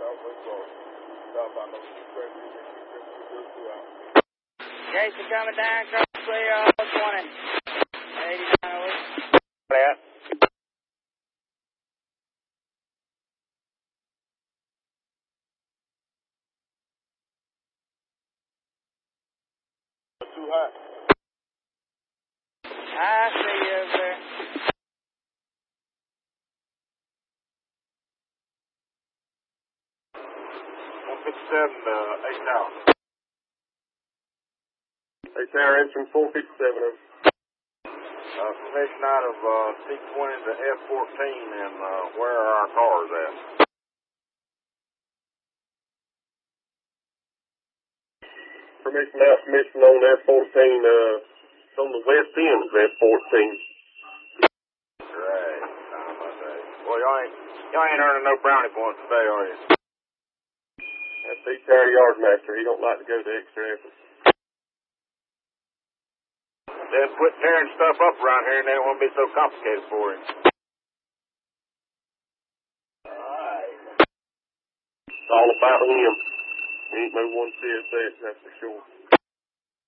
Jason coming down, cross clear, all 20. 89 a week. Yeah. Too hot. I see you over there. 157, 8 Tower. 8 Tower, engine 457. Permission out of C20 to F14, and where are our cars at? Permission out, permission on F14, it's on the west end of F14. Great. Well, y'all ain't earning no brownie points today, are you? That's 8 Tower Yardmaster. He don't like to go to extra effort. Then quit tearing stuff up around here, and then it won't be so complicated for him. Alright. It's all about him. He ain't no one CSS, that's for sure.